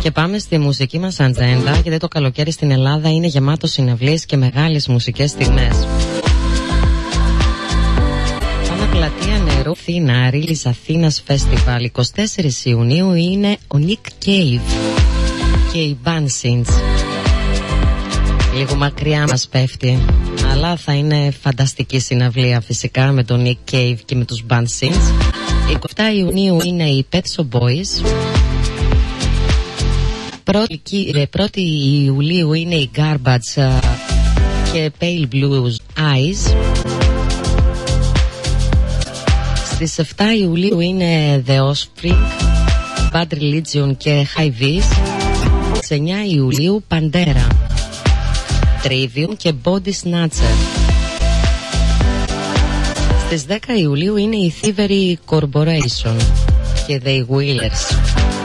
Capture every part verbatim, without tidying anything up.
Και πάμε στη μουσική μας ατζέντα, γιατί το καλοκαίρι στην Ελλάδα είναι γεμάτο συναυλίες και μεγάλες μουσικές στιγμές. Πάμε πλατεία Νερού, Αθήνα, Ρίλης Αθήνας Festival. εικοστή τέταρτη Ιουνίου είναι ο Nick Cave και οι Bansins. Λίγο μακριά μας πέφτει, αλλά θα είναι φανταστική συναυλία φυσικά με τον Nick Cave και με τους Bansins. εικοστή εβδόμη Ιουνίου είναι οι Pet Shop Boys. πρώτη Ιουλίου είναι η Garbage και Pale Blues Eyes. Στις επτά Ιουλίου είναι The Offspring, Bad Religion και High Vis. Στις εννιά Ιουλίου Pantera, Trivium και Body Snatcher. Στις δέκα Ιουλίου είναι η Thievery Corporation και The Wheelers.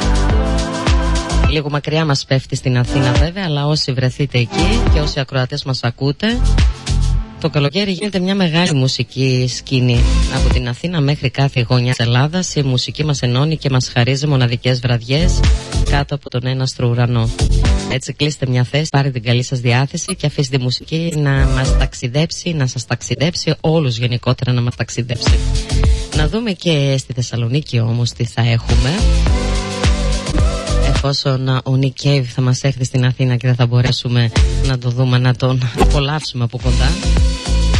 Λίγο μακριά μας πέφτει στην Αθήνα βέβαια, αλλά όσοι βρεθείτε εκεί και όσοι ακροατές μας ακούτε, το καλοκαίρι γίνεται μια μεγάλη μουσική σκηνή. Από την Αθήνα μέχρι κάθε γωνιά της Ελλάδας η μουσική μας ενώνει και μας χαρίζει μοναδικές βραδιές κάτω από τον έναστρο ουρανό. Έτσι κλείστε μια θέση, πάρε την καλή σας διάθεση και αφήστε τη μουσική να μας ταξιδέψει, να σας ταξιδέψει, όλους γενικότερα να μας ταξιδέψει. Να δούμε και στη Θεσσαλονίκη όμως τι θα έχουμε, εφόσον ο Nick Cave θα μας έρθει στην Αθήνα και δεν θα μπορέσουμε να το δούμε, να τον απολαύσουμε από κοντά.